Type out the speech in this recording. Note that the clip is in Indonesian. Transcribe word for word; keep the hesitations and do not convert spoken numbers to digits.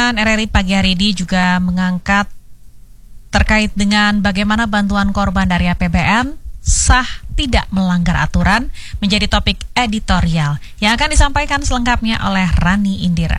Dan R R I pagi hari ini juga mengangkat terkait dengan bagaimana bantuan korban dari A P B N sah tidak melanggar aturan menjadi topik editorial yang akan disampaikan selengkapnya oleh Rani Indira.